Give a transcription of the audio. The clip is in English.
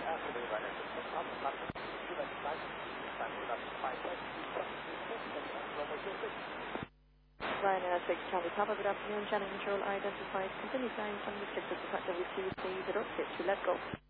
Ryanair 6 Charlie Papa, good afternoon. Channel control identified. Continue flying from the 6 of the fact that we see the 0 6 to let go.